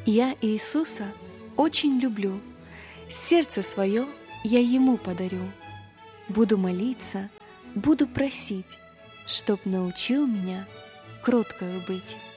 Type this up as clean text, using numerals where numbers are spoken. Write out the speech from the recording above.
Я Иисуса очень люблю, сердце свое я Ему подарю. Буду молиться, буду просить, чтоб научил меня кроткою быть.